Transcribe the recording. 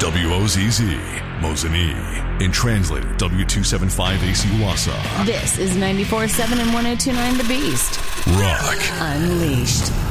WOZZ, Mosinee. And translated W275AC Wausau. This is 94.7 and 102.9 The Beast. Rock Unleashed.